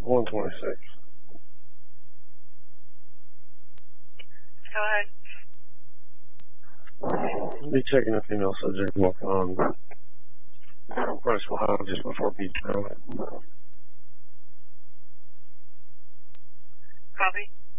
126. Go ahead. Be checking a female subject walking on Rushville Highway just before Beach Valley. Copy.